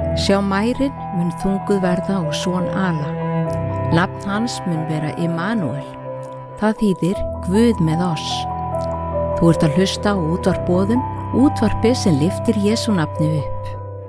Sjá mærin mun þunguð verða og son ala. Nafn hans mun vera Immanuel. Það þýðir Guð með oss. Þú ert að hlusta á útvarp Boðum, útvarpið sem lyftir Jesú nafni upp.